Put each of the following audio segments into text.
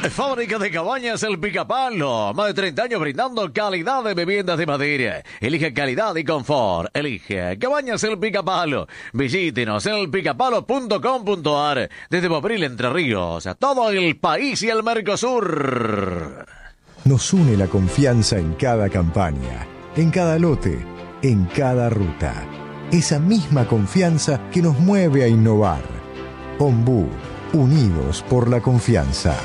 Fábrica de Cabañas El Picapalo. Más de 30 años brindando calidad de viviendas de madera. Elige calidad y confort. Elige Cabañas El Picapalo. Visítenos en elpicapalo.com.ar. Desde Bobril, Entre Ríos, a todo el país y el Mercosur. Nos une la confianza en cada campaña, en cada lote, en cada ruta. Esa misma confianza que nos mueve a innovar. Ombú, unidos por la confianza.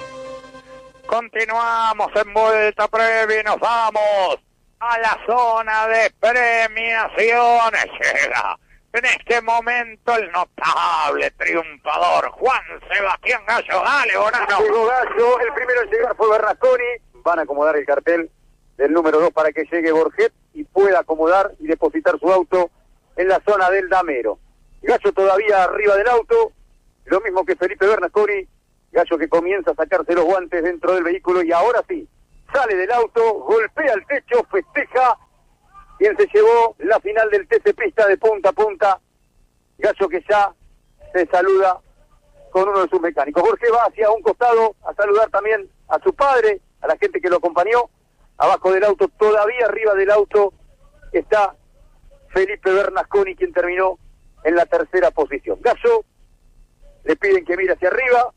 Continuamos en vuelta previa y nos vamos a la zona de premiaciones. Llega en este momento el notable triunfador Juan Sebastián Gallo. Dale, Bonano. Llegó Gallo, el primero en llegar fue Bernasconi. Van a acomodar el cartel del número 2 para que llegue Borget y pueda acomodar y depositar su auto en la zona del Damero. Gallo todavía arriba del auto, lo mismo que Felipe Bernasconi. Gallo que comienza a sacarse los guantes dentro del vehículo y ahora sí, sale del auto, golpea el techo, festeja quien se llevó la final del TC Pista de punta a punta. Gallo que ya se saluda con uno de sus mecánicos. Jorge va hacia un costado a saludar también a su padre, a la gente que lo acompañó. Abajo del auto, todavía arriba del auto, está Felipe Bernasconi, quien terminó en la tercera posición. Gallo, le piden que mire hacia arriba.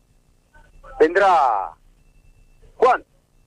Vendrá Juan.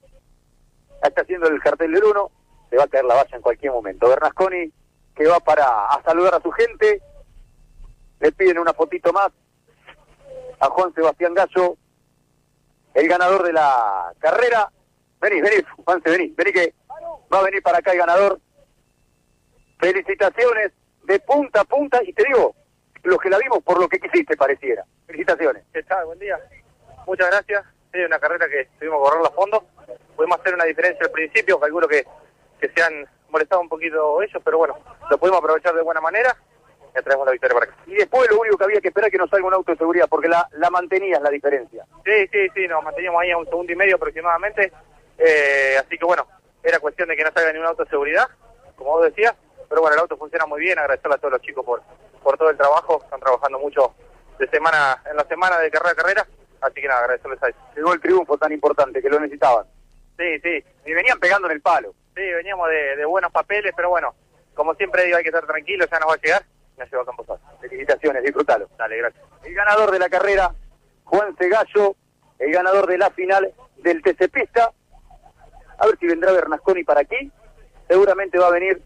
Está haciendo el cartel del 1. Se va a caer la valla en cualquier momento. Bernasconi, que va a saludar a su gente. Le piden una fotito más a Juan Sebastián Gallo, el ganador de la carrera. Vení, Juanse, vení que va a venir para acá el ganador. Felicitaciones de punta a punta. Y te digo, los que la vimos por lo que quisiste pareciera. Felicitaciones. ¿Qué tal? Buen día. Muchas gracias. Sí, una carrera que tuvimos que correr a fondo. Pudimos hacer una diferencia al principio. Calculo que se han molestado un poquito ellos, pero bueno, lo pudimos aprovechar de buena manera y traemos la victoria para acá. Y después lo único que había que esperar es que nos salga un auto de seguridad, porque la mantenías la diferencia. Sí, nos manteníamos ahí a 1,5 segundos aproximadamente. Así que bueno, era cuestión de que no salga ni un auto de seguridad, como vos decías. Pero bueno, el auto funciona muy bien. Agradecerle a todos los chicos por todo el trabajo. Están trabajando mucho en la semana de carrera a carrera. Así que nada, agradecerles a ellos. Llegó el triunfo tan importante que lo necesitaban. Sí. Y venían pegando en el palo. Sí, veníamos de buenos papeles, pero bueno, como siempre digo, hay que estar tranquilos, ya nos va a llegar. Nos lleva a Camposal. Felicitaciones, disfrútalo. Dale, gracias. El ganador de la carrera, Juan Gallo, el ganador de la final del TC Pista. A ver si vendrá Bernasconi para aquí. Seguramente va a venir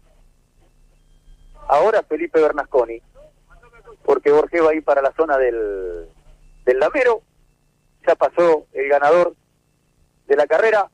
ahora Felipe Bernasconi, porque Borges va a ir para la zona del Damero. Ya pasó el ganador de la carrera.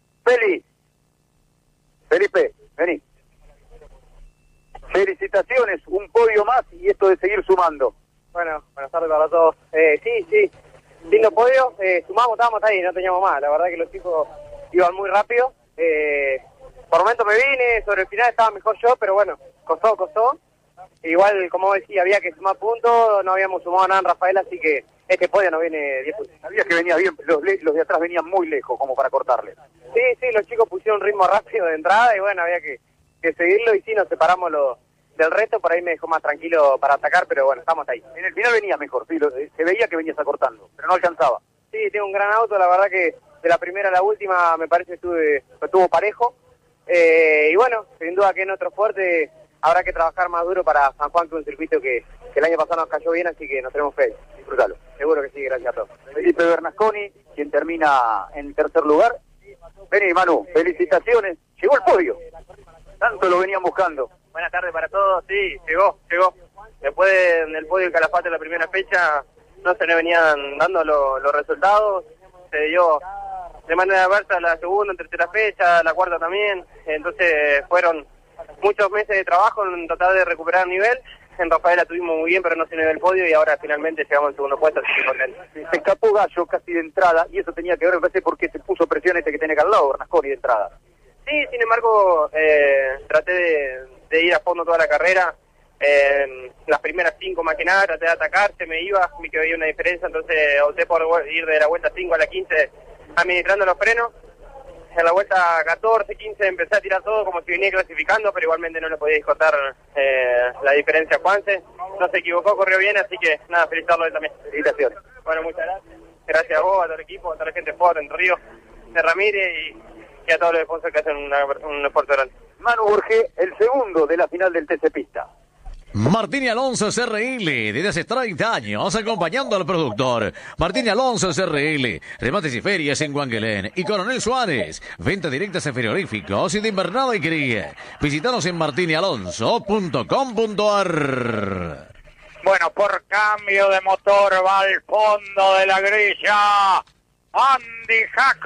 Felipe, vení. Felicitaciones, un podio más y esto de seguir sumando. Bueno, buenas tardes para todos. Sí, lindo podio. Sumamos, estábamos ahí, no teníamos más. La verdad que los chicos iban muy rápido. Por momentos me vine, sobre el final estaba mejor yo, pero bueno, costó. Igual, como decía, había que sumar puntos, no habíamos sumado nada en Rafael, así que este podio nos viene 10 puntos. Sabías que venía bien, los de atrás venían muy lejos como para cortarle. Sí, los chicos pusieron un ritmo rápido de entrada y bueno, había que seguirlo y sí, nos separamos del resto, por ahí me dejó más tranquilo para atacar, pero bueno, estamos ahí. En el final venía mejor, sí, se veía que venías acortando, pero no alcanzaba. Sí, tengo un gran auto, la verdad que de la primera a la última me parece que estuvo parejo. Y bueno, sin duda que en otro fuerte habrá que trabajar más duro para San Juan, que es un circuito que el año pasado nos cayó bien, así que nos tenemos fe. Disfrútalo. Seguro que sí, gracias a todos. Felipe Bernasconi, quien termina en tercer lugar. Vení, Manu, felicitaciones. Llegó el podio. Tanto lo venían buscando. Buenas tardes para todos. Sí, llegó. Después del podio del Calafate la primera fecha, no se le venían dando los resultados. Se dio de manera adversa la segunda, en tercera fecha, la cuarta también. Entonces fueron muchos meses de trabajo en tratar de recuperar nivel. En Rafaela tuvimos muy bien, pero no se nos dio el podio y ahora finalmente llegamos al segundo puesto, así que contento. Se escapó Gallo casi de entrada y eso tenía que ver, me parece, porque se puso presión que tiene acá al lado, Bernasconi, de entrada. Sí, sin embargo, traté de ir a fondo toda la carrera. Las primeras 5 más que nada, traté de atacar, se me iba, vi que había una diferencia, entonces opté por ir de la vuelta 5 a la 15 administrando los frenos. En la vuelta 14, 15 empecé a tirar todo como si venía clasificando, pero igualmente no le podía discotar la diferencia a Juanse. No se equivocó, corrió bien, así que nada, felicitarlo a él también. Felicitaciones. Bueno, muchas gracias. gracias a vos, a todo el equipo, a toda la gente de Ford, Entre Ríos, de Ramírez y a todos los sponsors que hacen un esfuerzo grande. Manu Borges, el segundo de la final del TC Pista. Martín Alonso SRL, desde hace 30 años, acompañando al productor. Martín Alonso SRL, remates y ferias en Guanguelén. Y Coronel Suárez, venta directas en frigoríficos y de invernada y cría. Visítanos en martinialonso.com.ar. Bueno, por cambio de motor va al fondo de la grilla Andy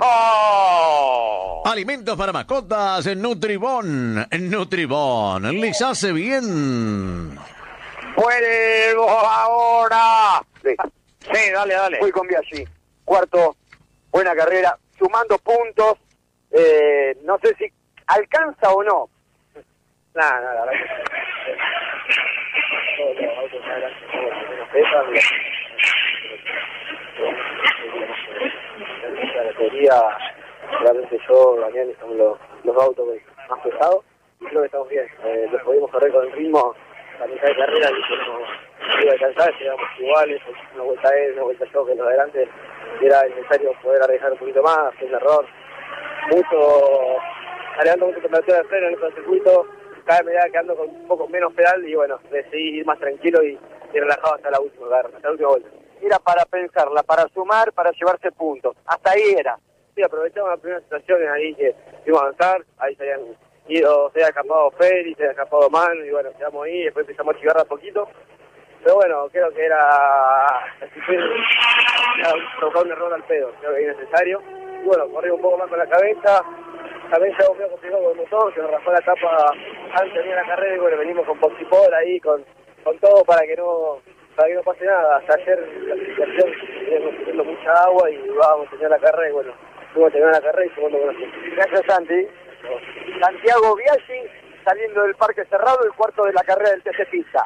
Jaco. Alimentos para mascotas en Nutribón. Nutribón les hace bien. Vuelvo ahora. Sí, dale. Voy con Biaggi. Cuarto, buena carrera, sumando puntos. No sé si alcanza o no. Nada. La teoría, realmente yo, Daniel, estamos los autos más pesados. Creo que estamos bien. Los podemos correr con el ritmo la mitad de carrera y no iba a alcanzar, llegamos iguales, una vuelta él, una vuelta yo, que los de adelante era necesario poder arriesgar un poquito más, fue un error. Alejando mucho temperatura de freno en el circuito, cada vez me iba quedando con un poco menos pedal y bueno, decidí ir más tranquilo y relajado hasta la última vuelta. Era para pensarla, para sumar, para llevarse puntos. Hasta ahí era. Sí, aprovechamos las primeras situaciones ahí que íbamos a avanzar, ahí se había escapado Feri, se había escapado Manu y bueno, quedamos ahí, después empezamos a chivarla un poquito. Pero bueno, creo que era tocar un error al pedo, creo que es necesario. Y bueno, corrí un poco más con la cabeza, también se medio complicado con el motor, que nos rajó la tapa antes de la carrera y bueno, venimos con Poxipol ahí, con todo para que no pase nada. Hasta ayer la situación teníamos teniendo mucha agua y vamos a tener la carrera y bueno, fuimos a tener la carrera y segundo con nosotros. Gracias, Santi. Santiago Biaggi saliendo del parque cerrado, el cuarto de la carrera del TC Pista.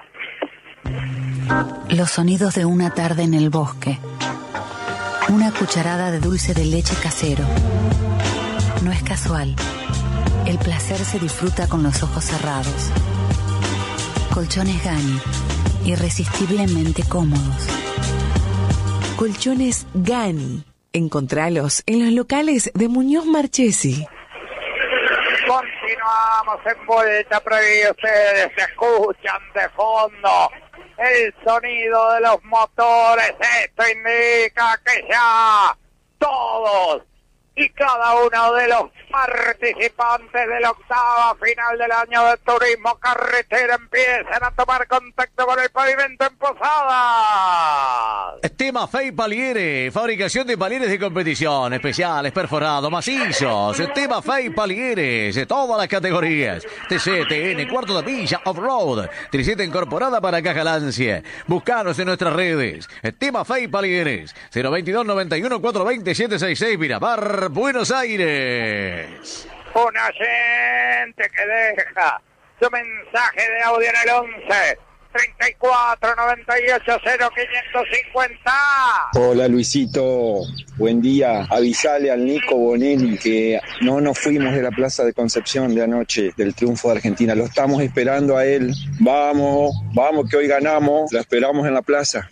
Los sonidos de una tarde en el bosque. Una cucharada de dulce de leche casero. No es casual. El placer se disfruta con los ojos cerrados. Colchones Gani, irresistiblemente cómodos. Colchones Gani. Encontralos en los locales de Muñoz Marchesi. Continuamos en vuelta previa. Ustedes escuchan de fondo el sonido de los motores. Esto indica que ya todos y cada uno de los participantes de la octava final del año de turismo carretera empiezan a tomar contacto con el pavimento en Posadas. Tema Fey Paliere, fabricación de palieres de competición, especiales, perforados, macizos. Tema Fey Palieres, de todas las categorías. TC, TN, cuarto de villa, off-road, triceta incorporada para caja Lancia. Buscanos en nuestras redes. Tema Fey Palieres, 022 91 420 766 Miramar, Buenos Aires. Una gente que deja su mensaje de audio en el 11 34 98 0550. Hola Luisito, buen día. Avisale al Nico Bonelli que no nos fuimos de la Plaza de Concepción de anoche del triunfo de Argentina. Lo estamos esperando a él. Vamos que hoy ganamos. Lo esperamos en la plaza.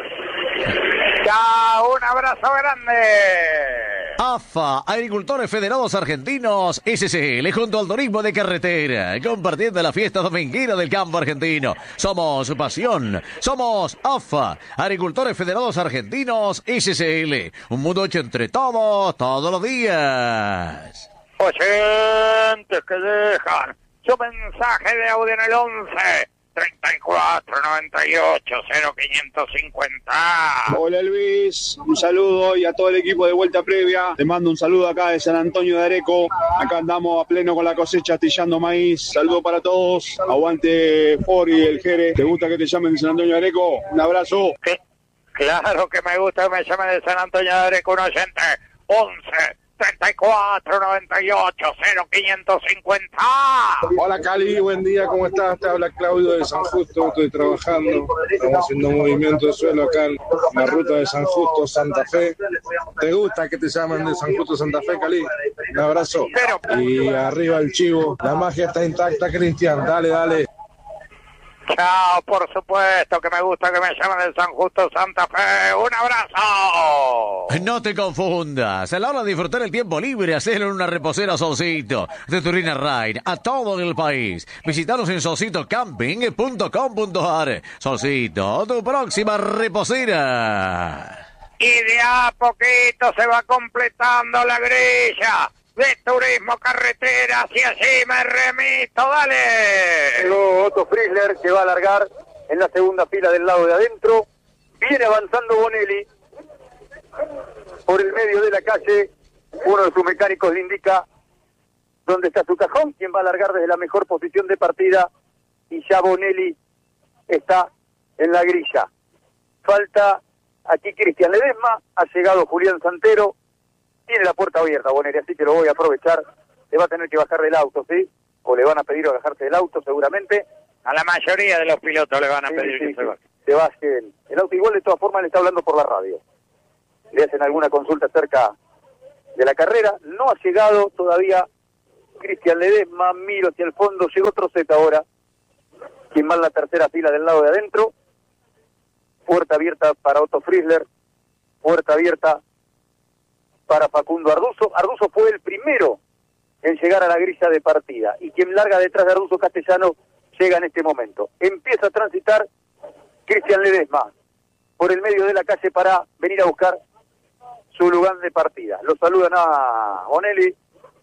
Chao, un abrazo grande. AFA, Agricultores Federados Argentinos, SCL, junto al turismo de carretera, compartiendo la fiesta dominguera del campo argentino. Somos pasión, somos AFA, Agricultores Federados Argentinos, SCL. Un mundo hecho entre todos, todos los días. Oyentes que dejan su mensaje de audio en el 11 34 98 0550. Hola Luis, un saludo y a todo el equipo de Vuelta Previa. Te mando un saludo acá de San Antonio de Areco. Acá andamos a pleno con la cosecha, astillando maíz. Saludo para todos. Aguante Ford y el Jere. ¿Te gusta que te llamen de San Antonio de Areco? Un abrazo. Claro que me gusta que me llamen de San Antonio de Areco, un oyente. 11 34 98 0550. Hola Cali, buen día, ¿cómo estás? Te habla Claudio de San Justo, estoy trabajando, estamos haciendo un movimiento de suelo acá en la ruta de San Justo, Santa Fe. ¿Te gusta que te llamen de San Justo, Santa Fe, Cali? Un abrazo. Y arriba el chivo, la magia está intacta, Cristian, dale. Chao, por supuesto que me gusta que me llamen del San Justo Santa Fe. ¡Un abrazo! No te confundas. A la hora de disfrutar el tiempo libre, hacelo en una reposera Solcito de Turina Ride a todo el país. Visítanos en solcitocamping.com.ar. Solcito, tu próxima reposera. Y de a poquito se va completando la grilla de Turismo Carreteras y así me remito, dale. Llegó Otto Frizzler, que va a alargar en la segunda fila del lado de adentro. Viene avanzando Bonelli por el medio de la calle. Uno de sus mecánicos le indica dónde está su cajón, quien va a alargar desde la mejor posición de partida. Y ya Bonelli está en la grilla. Falta aquí Cristian Ledesma, ha llegado Julián Santero. Tiene la puerta abierta Bonelli, así que lo voy a aprovechar. Le va a tener que bajar del auto, ¿sí? O le van a pedir bajarse del auto, seguramente. A la mayoría de los pilotos le van a pedir que se baje. Se baje el auto. Igual, de todas formas, le está hablando por la radio. Le hacen alguna consulta acerca de la carrera. No ha llegado todavía Cristian Ledesma. Miro hacia el fondo. Llegó otro Z ahora. Quien va en la tercera fila del lado de adentro. Puerta abierta para Otto Frizzler. Puerta abierta para Facundo Arduzo. Arduzo fue el primero en llegar a la grilla de partida. Y quien larga detrás de Arduzo, Castellano, llega en este momento. Empieza a transitar Cristian Ledesma por el medio de la calle para venir a buscar su lugar de partida. Lo saludan a Bonelli.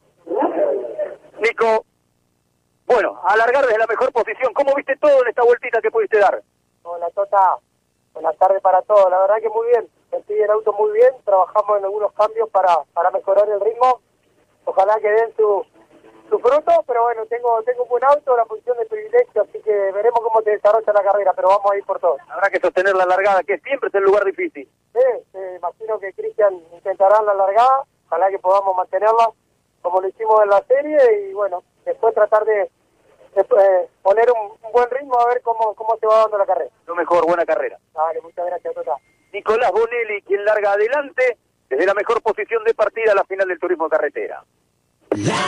Nico, bueno, a alargar desde la mejor posición. ¿Cómo viste todo en esta vueltita que pudiste dar? Hola Tota, buenas tardes para todos. La verdad que muy bien, sentí el auto muy bien, trabajamos en algunos cambios para mejorar el ritmo. Ojalá que den su fruto, pero bueno, tengo un buen auto, la posición de privilegio, así que veremos cómo te desarrolla la carrera, pero vamos a ir por todo. Habrá que sostener la largada, que siempre es el lugar difícil. Sí, imagino que Cristian intentará la largada, ojalá que podamos mantenerla como lo hicimos en la serie y bueno, después tratar de poner un buen ritmo a ver cómo se va dando la carrera. Lo mejor, buena carrera. Vale, muchas gracias, Tota. Nicolás Bonelli, quien larga adelante desde la mejor posición de partida a la final del Turismo Carretera.